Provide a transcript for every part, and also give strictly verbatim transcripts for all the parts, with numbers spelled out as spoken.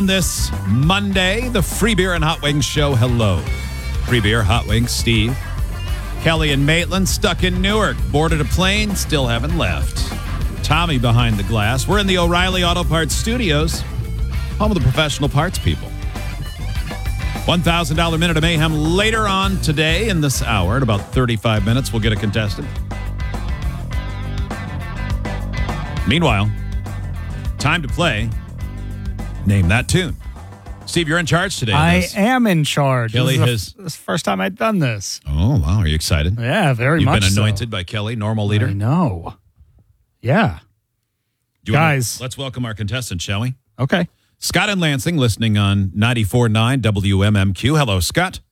on this Monday, the Free Beer and Hot Wings Show. Hello. Free Beer, Hot Wings, Steve. Kelly and Maitland stuck in Newark. Boarded a plane, still haven't left. Tommy behind the glass. We're in the O'Reilly Auto Parts Studios, home of the professional parts people. one thousand dollars Minute of Mayhem later on today in this hour. In about thirty-five minutes, we'll get a contestant. Meanwhile, time to play Name That Tune. Steve, you're in charge today. I am in charge. Kelly this is, has... the, this is the first time I've done this. Oh, wow. Are you excited? Yeah, very You've much been anointed so. by Kelly, normal leader. I know. Yeah. Do you Guys. Wanna, let's welcome our contestant, shall we? Okay. Scott in Lansing, listening on ninety-four point nine W M M Q. Hello, Scott.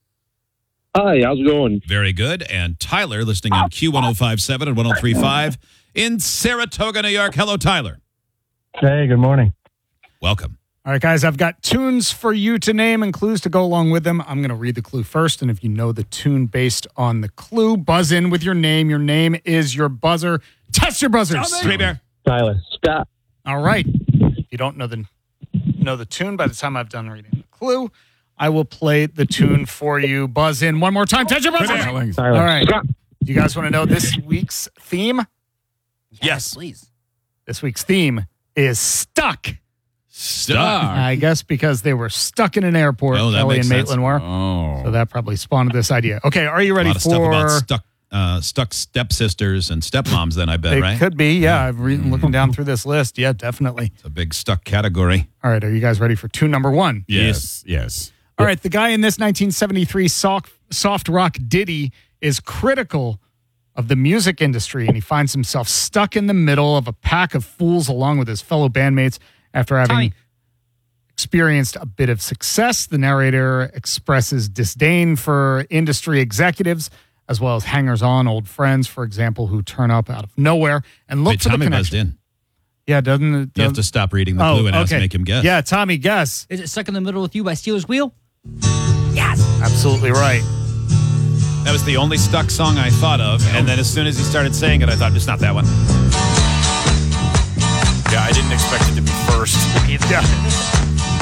Hi, how's it going? Very good. And Tyler, listening on Q one oh five point seven and one oh three point five in Saratoga, New York. Hello, Tyler. Hey, good morning. Welcome. All right, guys, I've got tunes for you to name and clues to go along with them. I'm going to read the clue first, and if you know the tune based on the clue, buzz in with your name. Your name is your buzzer. Test your buzzers. Free Beer. Tyler. Scott. All right. If you don't know the know the tune by the time I've done reading the clue, I will play the tune for you. Buzz in one more time. Test your buzzers. Tyler. All right. Scott. Do you guys want to know this week's theme? Yes. Please. This week's theme is stuck. Stuck. I guess because they were stuck in an airport, Oh, that Kelly makes and sense. Maitland were. Oh. So that probably spawned this idea. Okay, are you A ready lot of stuff about for... stuck, uh, stuck stepsisters and stepmoms, then, I bet, It right? could be, yeah. I'm re- looking down through this list. Yeah, definitely. It's a big stuck category. All right, are you guys ready for tune number one? Yes. Yes. All right, the guy in this nineteen seventy-three soft, soft rock ditty is critical of the music industry, and he finds himself stuck in the middle of a pack of fools along with his fellow bandmates after having Tommy. experienced a bit of success. The narrator expresses disdain for industry executives as well as hangers-on old friends, for example, who turn up out of nowhere and look Wait, for Tommy the buzzed connection. in. Yeah, doesn't it? You have doesn't- to stop reading the Oh, clue and ask okay. make him guess. Yeah, Tommy, guess. Is it Stuck in the Middle with You by Steelers Wheel? Absolutely right. That was the only stuck song I thought of, and then as soon as he started saying it, I thought, it's not that one. Yeah, I didn't expect it to be first. Yeah.